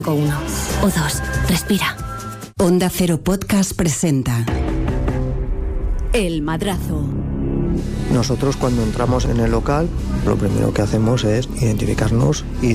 1 o 2. Respira. Onda Cero Podcast presenta El Madrazo. Nosotros cuando entramos en el local, lo primero que hacemos es identificarnos y